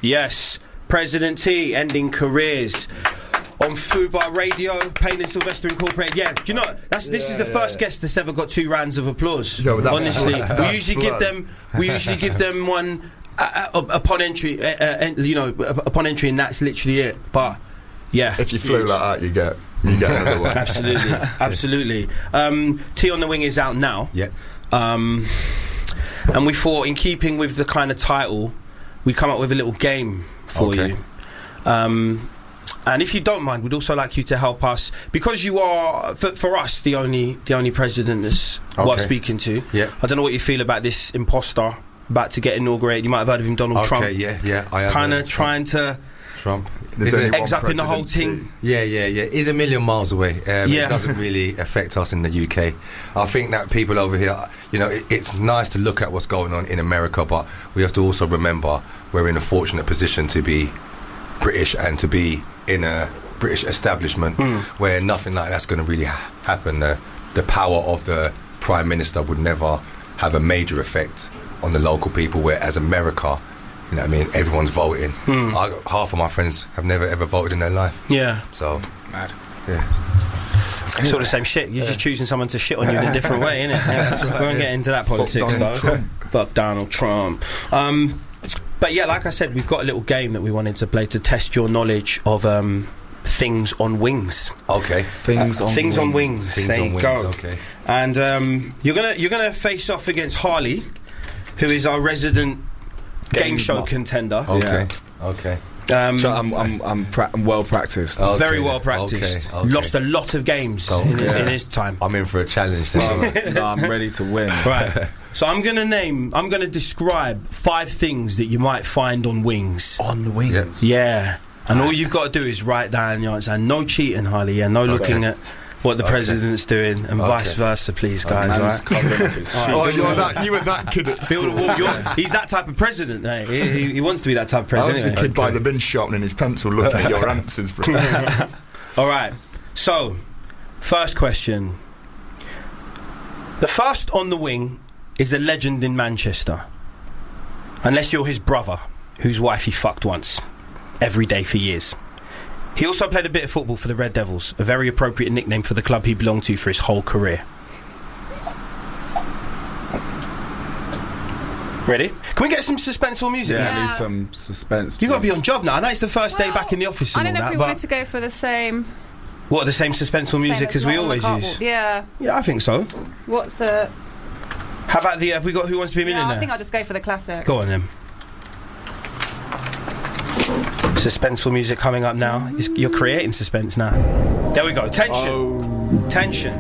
Yes, President T ending careers on Fubar Radio, Payne and Sylvester Incorporated. Yeah, do you know this is the first guest that's ever got 2 rounds of applause. Yo, honestly, we usually give them one upon entry. Upon entry, and that's literally it. But yeah, if you flew like that, you get another one. Absolutely. T on the Wing is out now. Yeah. And we thought, in keeping with the kind of title, we'd come up with a little game for you. And if you don't mind, we'd also like you to help us, because you are, for us, the only president that's worth speaking to. Yeah. I don't know what you feel about this imposter about to get inaugurated. You might have heard of him, Donald Trump. Okay, yeah, I have. Kind of trying to Trump. Eggs up in the whole thing. Yeah. He's a million miles away. It doesn't really affect us in the UK. I think that people over here, it's nice to look at what's going on in America, but we have to also remember we're in a fortunate position to be British and to be in a British establishment where nothing like that's going to really happen. The power of the Prime Minister would never have a major effect on the local people, whereas America, you know what I mean, everyone's voting. Half of my friends have never ever voted in their life. Yeah. So mad. Yeah. It's sort of the same shit. You're just choosing someone to shit on you in a different way, innit? Yeah. We won't get into that politics though. Fuck Donald Trump. But yeah, like I said, we've got a little game that we wanted to play to test your knowledge of things on wings. Okay. Things on wings. Things there on you wings. go. Okay. And you're gonna face off against Harley, who is our resident game show contender. Okay. Okay. So I'm well practiced. Okay. Very well practiced. Okay. Lost a lot of games in his time. I'm in for a challenge. No, I'm ready to win. Right. So I'm gonna describe 5 things that you might find on wings. On the wings. Yeah. And all you've got to do is write down your answer. And no cheating, Harley. Yeah. No looking at what the president's doing, and vice versa, please, guys. Right? You were that kid at school. He's that type of president. He wants to be that type of I was president. a kid by the bin sharpening his pencil, looking at your answers, bro. All right. So, first question. The first on the wing is a legend in Manchester, unless you're his brother, whose wife he fucked once, every day for years. He also played a bit of football for the Red Devils, a very appropriate nickname for the club he belonged to for his whole career. Ready? Can we get some suspenseful music? Yeah, I need some suspense. You've got to be on job now. I know it's the first day back in the office. I don't know if we wanted to go for the same. What, the same suspenseful music as we always use? Yeah. Yeah, I think so. What's the... How about have we got Who Wants to Be a Millionaire? I think I'll just go for the classic. Go on then. Suspenseful music coming up now. You're creating suspense now. There we go. Tension. Tension.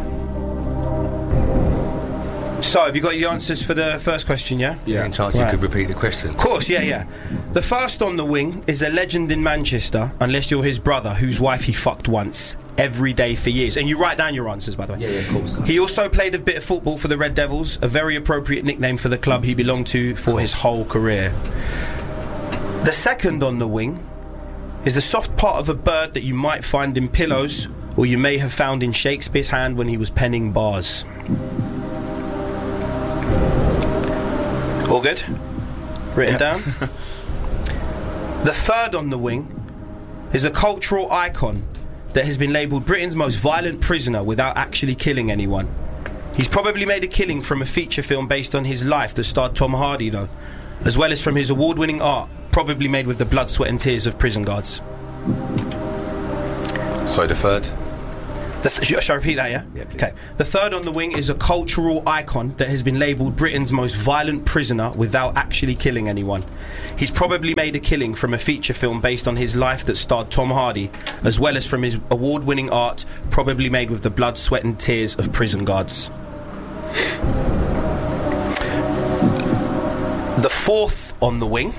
So, have you got your answers for the first question, yeah? Yeah. Any chance you could repeat the question? Of course, yeah. The first on the wing is a legend in Manchester, unless you're his brother, whose wife he fucked once, every day for years. And you write down your answers, by the way. Yeah, of course. He also played a bit of football for the Red Devils, a very appropriate nickname for the club he belonged to for his whole career. The second on the wing is the soft part of a bird that you might find in pillows, or you may have found in Shakespeare's hand when he was penning bars. All good? Written down? The third on the wing is a cultural icon that has been labelled Britain's most violent prisoner without actually killing anyone. He's probably made a killing from a feature film based on his life that starred Tom Hardy, though, as well as from his award-winning art, probably made with the blood, sweat and tears of prison guards. Sorry, the third? Shall I repeat that, yeah? Yeah, please. Okay. The third on the wing is a cultural icon that has been labelled Britain's most violent prisoner without actually killing anyone. He's probably made a killing from a feature film based on his life that starred Tom Hardy, as well as from his award-winning art, probably made with the blood, sweat and tears of prison guards. The fourth on the wing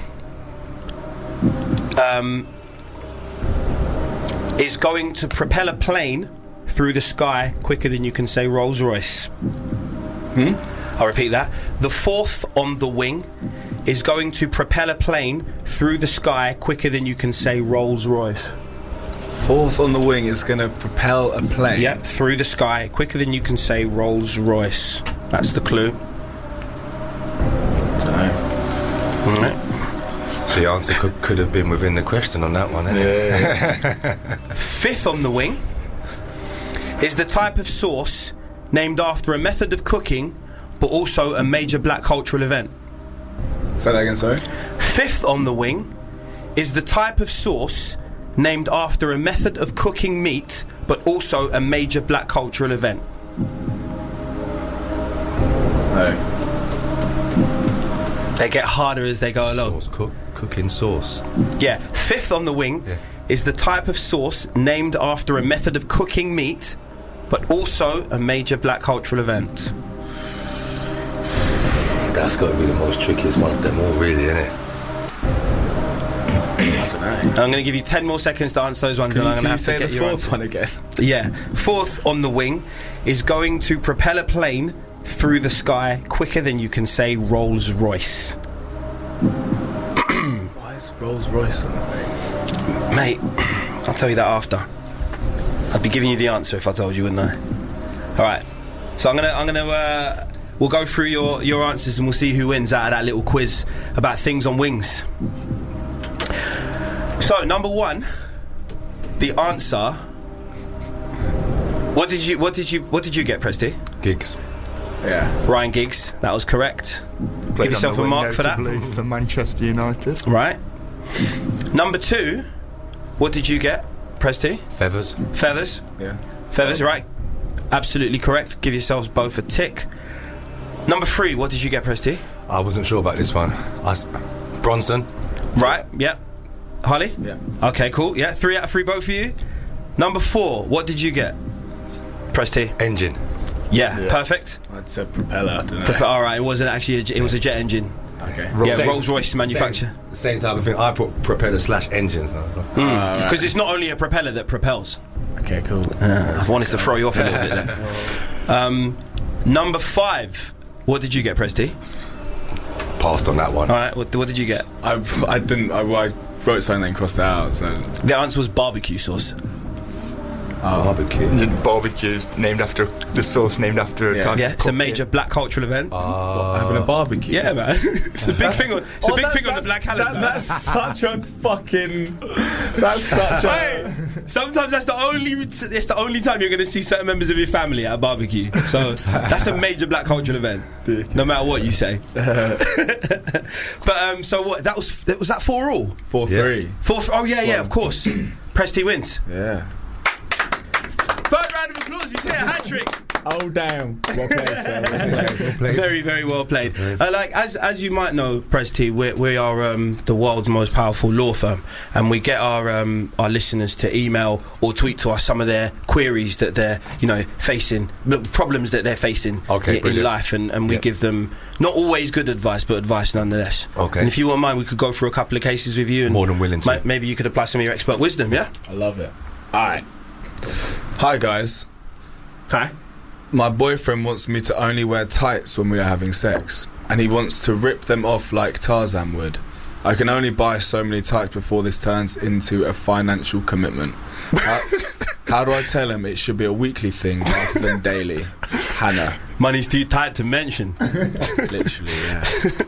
is going to propel a plane through the sky quicker than you can say Rolls Royce. I'll repeat that. The fourth on the wing is going to propel a plane through the sky quicker than you can say Rolls Royce. Fourth on the wing is going to propel a plane. Yep, through the sky quicker than you can say Rolls Royce. That's the clue. Don't know. The answer could have been within the question on that one, isn't it? Fifth on the wing is the type of sauce named after a method of cooking, but also a major black cultural event. Say that again, sorry. Fifth on the wing is the type of sauce named after a method of cooking meat, but also a major black cultural event. No. They get harder as they go along. Sauce, cooking sauce. Yeah. Fifth on the wing is the type of sauce named after a method of cooking meat, but also a major black cultural event. That's got to be the most trickiest one of them all, really, isn't it? I don't know. I'm going to give you 10 more seconds to answer those ones, and I'm going to have to get the your fourth answer. one again. Yeah. Fourth on the wing is going to propel a plane through the sky quicker than you can say Rolls Royce. Why is Rolls Royce on the thing? Mate, I'll tell you that after. I'd be giving you the answer if I told you, wouldn't I? Alright. So we'll go through your answers and we'll see who wins out of that little quiz about things on wings. So, number one, the answer. What did you get, Presty? Giggs. Yeah. Ryan Giggs, that was correct. Give yourself a mark for that. For Manchester United. Right. Number two, what did you get, Presty? Feathers. Feathers. Yeah. Feathers, right. Absolutely correct. Give yourselves both a tick. Number three, what did you get, Presty? I wasn't sure about this one. Bronson. Right, yep. Harley? Yeah. Okay, cool. Yeah, 3 out of 3 both for you. Number 4, what did you get? Presty? Engine. Yeah, perfect. I'd say propeller, I don't know. Alright, it wasn't actually it was a jet engine. Okay. Yeah, Rolls-Royce manufacturer. Same type of thing. I put propeller / engines. Because it's not only a propeller that propels. Okay, cool. I wanted to throw you off a little bit there. Number 5, what did you get, Presty? Passed on that one. Alright, what did you get? I wrote something and crossed it out. So. The answer was barbecue sauce. Barbecue. Barbecues named after the sauce named after a type Yeah, of it's a major black cultural event. Having a barbecue. Yeah, man. It's a big thing on the black calendar. That's such a fucking. That's such a. Hey, sometimes it's the only time you're going to see certain members of your family at a barbecue. So that's a major black cultural event, no matter what you say. But so what? Was that 4 all? 4-3. 4. Oh yeah, of course. Presty wins. Yeah. Third round of applause. He's here, hat trick. Oh damn! Well played, sir. Well played. Very, very well played. As you might know, Presty, we are the world's most powerful law firm, and we get our listeners to email or tweet to us some of their queries that they're facing, problems that they're facing in life, and we give them not always good advice, but advice nonetheless. Okay. And if you wouldn't mind, we could go through a couple of cases with you. And more than willing to. Maybe you could apply some of your expert wisdom. Yeah. I love it. All right. Hi guys. Hi. My boyfriend wants me to only wear tights when we are having sex, and he wants to rip them off like Tarzan would. I can only buy so many tights before this turns into a financial commitment. How do I tell him it should be a weekly thing rather than daily? Hannah. Money's too tight to mention. Literally, yeah.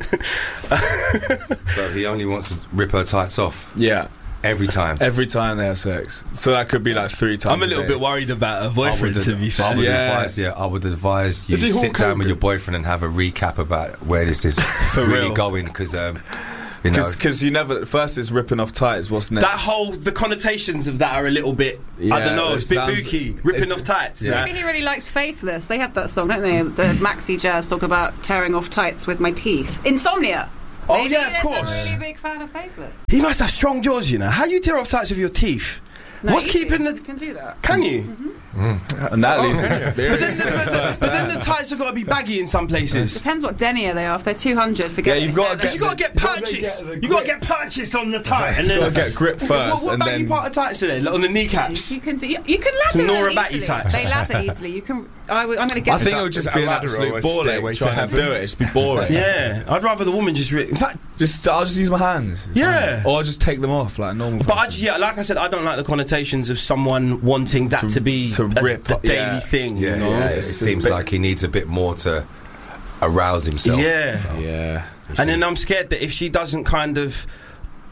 So he only wants to rip her tights off? Yeah. Every time they have sex. So that could be like 3 times. I'm a little bit worried about her boyfriend, to be fair. I would advise you sit down with your boyfriend and have a recap about where this is really going, because because you never. First, it's ripping off tights. What's next? The connotations of that are a little bit. I don't know. It's a bit booky. Ripping off tights. Yeah. Maybe he really likes Faithless. They have that song, don't they? The Maxi Jazz talk about tearing off tights with my teeth. Insomnia. Oh, Maybe yeah, of course. I'm a really big fan of Faithless. He must have strong jaws, How you tear off tights with your teeth? No, What's keeping You can do that. Can you? Mm-hmm. And that leaves experience. But then the tights have got to be baggy in some places. Depends what denier they are. If they're 200, forget it. You've got to get purchase. You've got to get purchase on the tight. And then you've got to get grip first. What baggy part of tights are there? Like on the kneecaps? You can ladder some Nora them Batty easily. tights. They ladder easily. I'm going to get. I think it would just be an absolute ball ache trying to do it. It'd just be boring. Yeah, I'd rather the woman just. In fact, I'll just use my hands. Yeah. Or I'll just take them off like a normal person. But like I said, I don't like the connotations of someone wanting that to be rip a daily thing. It seems like he needs a bit more to arouse himself. Yeah. So. Yeah. And then I'm scared that if she doesn't kind of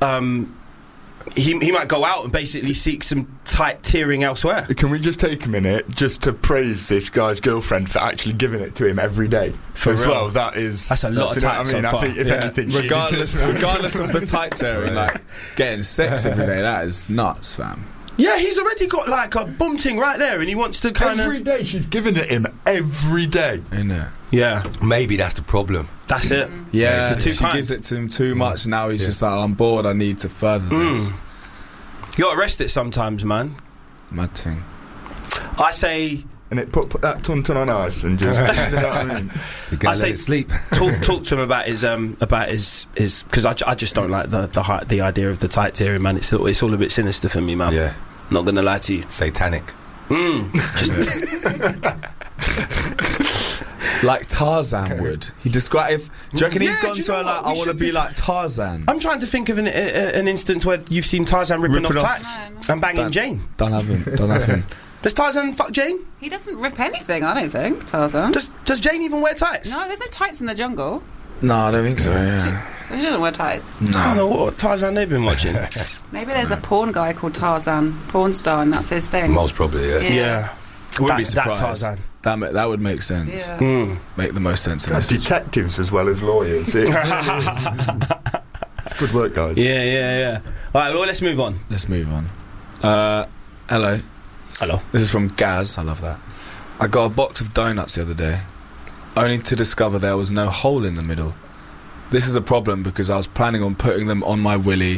he might go out and basically seek some tight tearing elsewhere. Can we just take a minute just to praise this guy's girlfriend for actually giving it to him every day as well? That's a lot of tight so far. I think if anything, regardless of the tight tearing, like getting sex every day, that is nuts, fam. Yeah, he's already got like a bum ting right there, and he wants to kind of every day. She's giving it him every day. Innit? Yeah, maybe that's the problem. That's it. Yeah, she gives it to him too much. Now he's just like, I'm bored. I need to further this. You got to rest it sometimes, man. Mad thing. I say. And it put that ton on ice and just. You know what I mean? You gotta let it sleep. Talk to him about his because I just don't like the idea of the tight tearing, man. It's all a bit sinister for me, man. Yeah, not gonna lie to you. Satanic. Like Tarzan would. He described. Do you reckon he's gone to her like, I want to be like Tarzan? I'm trying to think of an instance where you've seen Tarzan ripping off tights and banging Jane. Don't have him. Does Tarzan fuck Jane? He doesn't rip anything, I don't think, Tarzan. Does Jane even wear tights? No, there's no tights in the jungle. No, I don't think so, He doesn't wear tights. No. I don't know what Tarzan they've been watching. Maybe there's a porn guy called Tarzan, porn star, and that's his thing. Most probably, yeah. I wouldn't be surprised. That Tarzan. That would make sense. Yeah. Make the most sense of this. Detectives as well as lawyers. It's good work, guys. Yeah. Alright, well, let's move on. Hello. Hello. This is from Gaz. I love that. I got a box of donuts the other day, only to discover there was no hole in the middle. This is a problem because I was planning on putting them on my willy.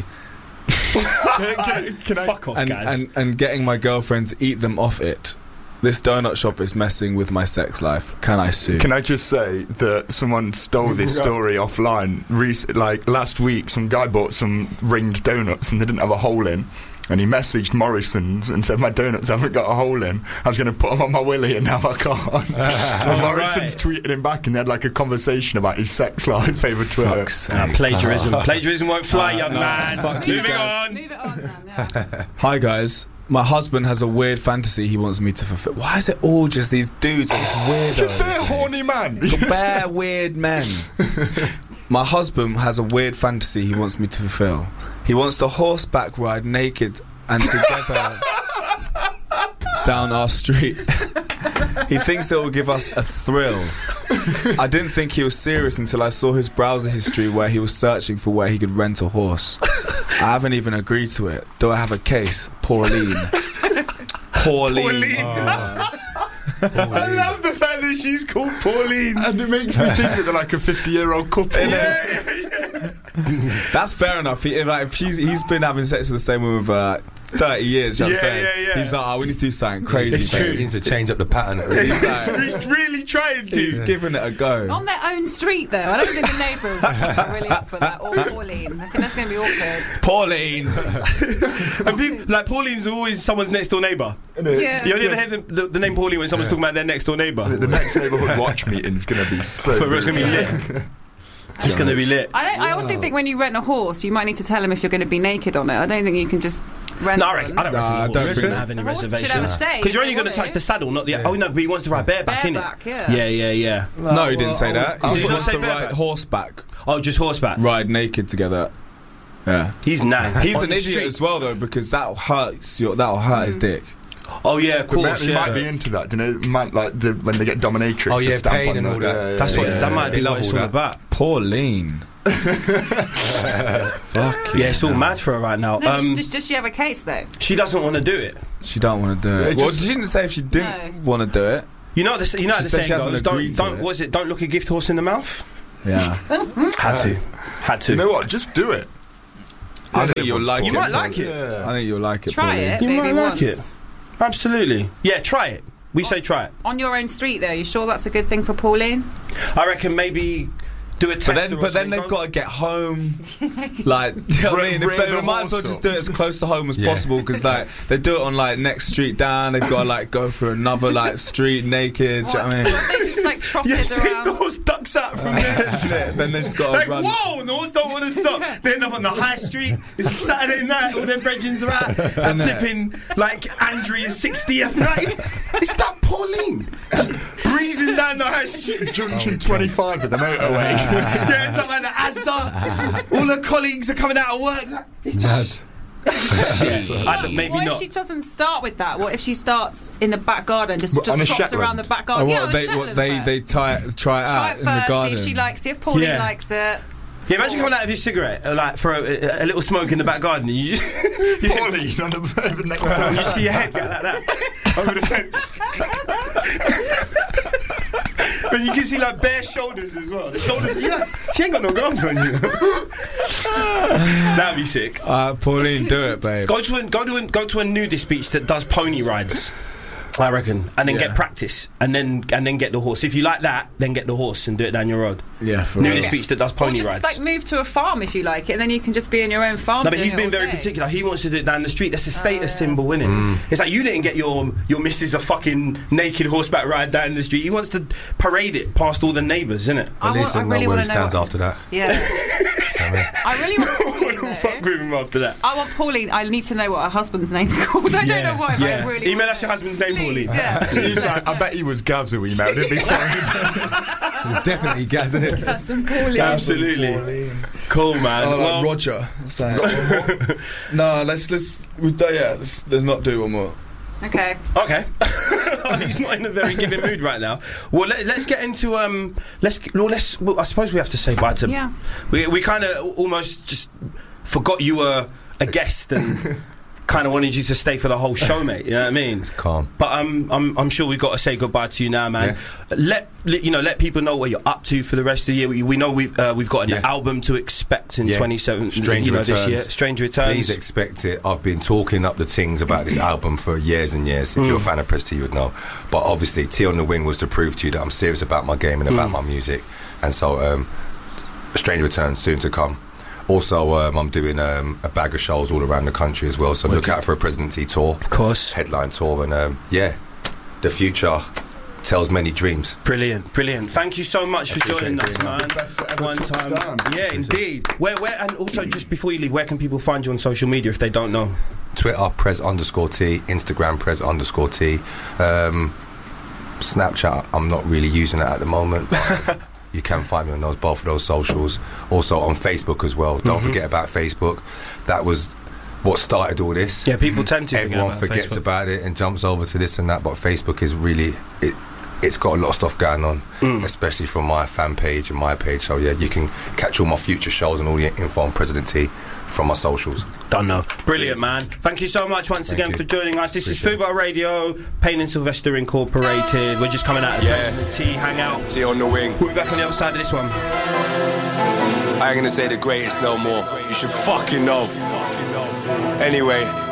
Can I fuck off, Gaz? And getting my girlfriend to eat them off it. This donut shop is messing with my sex life. Can I sue? Can I just say that someone stole this story offline? Like last week, some guy bought some ringed donuts and they didn't have a hole in. And he messaged Morrison's and said, my donuts haven't got a hole in. I was going to put them on my willy and now I can't. And Morrison's tweeted him back and they had like a conversation about his sex life over Twitter. Plagiarism. Plagiarism won't fly, young man. Moving on. Move it on, man. Yeah. Hi, guys. My husband has a weird fantasy he wants me to fulfill. Why is it all just these dudes and these weirdos? Just bare horny man. Bare weird men. My husband has a weird fantasy he wants me to fulfill. He wants to horseback ride naked and together down our street. He thinks it will give us a thrill. I didn't think he was serious until I saw his browser history where he was searching for where he could rent a horse. I haven't even agreed to it. Do I have a case? Pauline. I love the fact that she's called Pauline. And it makes me think that they're like a 50-year-old couple. Yeah. That's fair enough. If he's been having sex with the same woman for 30 years, you know what I'm saying? Yeah. He's like, we need to do something crazy. It's true. He needs to change up the pattern. He's really trying to. He's giving it a go. On their own street, though. I don't think the neighbours are really up for that. Or Pauline. I think that's going to be awkward. Pauline. And people, like, Pauline's always someone's next door neighbour. Yeah. You only ever hear the name Pauline when someone's talking about their next door neighbour. The next neighbourhood watch meeting is going to be so it's going to be lit. It's going to be lit. I also think when you rent a horse, you might need to tell him if you're going to be naked on it. I don't think you can just rent I don't reckon I don't think have any reservations. Should have a say. Because you're only going to touch the saddle, not the... Yeah. Oh, no, but he wants to ride bareback, innit? Yeah. No, he didn't say that. Did He you not wants say to ride bareback? horseback. Oh, just horseback. Ride naked together. Yeah. He's nah. He's On an the idiot street. as well, though, because that'll hurt his dick. Oh, yeah, of course, He might be into that, you know, when they get dominatrix. Oh, yeah, to stamp pain on and all that. That's what that might be Love what it's all all that. about. Pauline. Fuck yeah, it's all mad for her right now. Does she have a case, though? She doesn't want to do it. She don't want to do it. Yeah, Well, she didn't say if she didn't want to do it. You know the She saying said she hasn't goes, agreed to it. don't look a gift horse in the mouth? Yeah. Had to. You know what? Just do it. I think you'll like it. You might like it. I think you'll like it. Try Pauline. it, You maybe might like once. Absolutely. Yeah, try it. We say try it. On your own street, though, you sure that's a good thing for Pauline? I reckon maybe do a test. But then they've got to get home. Like, do you know what I mean? They might as well just do it as close to home as possible, because like they do it on like next street down. They've got to like go through another like street naked. Do you know what I mean? They just like trot Yeah, it see, the around. horse ducks out from there. Then they just got to Like, run. whoa, and the horse don't want to stop. They end up on the high street. It's a Saturday night, all their brethrens are out. And flipping, like, Andrea's 60th night. It's that Pauline. Just breathe breezing down the high street. Junction 25 of the motorway. Yeah, it's up like the Asda. All her colleagues are coming out of work. It's mad. Maybe what not. if she doesn't start with that? What if she starts in the back garden, just on a trots around Shetland? the back garden? And they try it out try it in the first, garden. see if she likes it, if Pauline likes it. Yeah, imagine coming out of his cigarette, like for a little smoke in the back garden, and you just Pauline on the next door. you see your head go like that over the fence. And you can see like bare shoulders as well. The shoulders, she ain't got no gums on you. That'd be sick. Pauline, do it, babe. Go to a nudist beach that does pony rides, I reckon, and then get practice, and then get the horse. If you like that, then get the horse and do it down your road. Yeah, for Nudist beach that does pony or just rides. like move to a farm if you like it, and then you can just be in your own farm. No, but doing he's it been all very day. particular. He wants to do it down the street. That's a status symbol, isn't it? It's like you didn't get your missus a fucking naked horseback ride down the street. He wants to parade it past all the neighbours, isn't it? At least he'll know where he stands after that. Yeah. I really want Pauline, though. Fuck with him after that. I want Pauline. I need to know what her husband's name's called. I don't know why, but I really Email want us your husband's name, Please, Pauline. yeah. He's like, I bet he was Gaz who emailed. It'd be fine. Definitely Gaz, isn't it? That's some Pauline. Absolutely. Cool, man. Oh, Well, like Roger. It's like, no, let's not do one more. Okay. okay. He's not in a very giving mood right now. Well, let's get into I suppose we have to say bye to. Yeah. We kind of almost just forgot you were a guest and kind of wanted you to stay for the whole show, mate. You know what I mean? It's calm. But I'm sure we've got to say goodbye to you now, man. Yeah. Let people know what you're up to for the rest of the year. We know we've got an album to expect in 27. Stranger Returns. This year. Stranger Returns. Please expect it. I've been talking up the things about this album for years and years. If you're a fan of Press T, you would know. But obviously, T on the Wing was to prove to you that I'm serious about my game and about my music. And so, Stranger Returns soon to come. Also, I'm doing a bag of shows all around the country as well. So look out for a President T tour, Of course. headline tour, and the future tells many dreams. Brilliant. Thank you so much for joining us, man. Best ever One touchdown. time. Yeah, indeed. Where and also just before you leave, where can people find you on social media if they don't know? Twitter, Prez_T, Instagram, Prez_T, Snapchat, I'm not really using it at the moment, but you can find me on both of those socials. Also on Facebook as well. Don't forget about Facebook. That was what started all this. Yeah, people tend to. Everyone forget forgets Facebook. about it and jumps over to this and that, but Facebook is really it's got a lot of stuff going on, especially from my fan page and my page. So yeah, you can catch all my future shows and all the info on President T from my socials. Don't know. Brilliant, man. Thank you so much once again you. for joining us. This is Fubar Radio, Payne and Sylvester Incorporated. We're just coming out of the President T hangout. T on the Wing. We'll be back on the other side of this one. I ain't gonna say the greatest no more. You should fucking know. Anyway.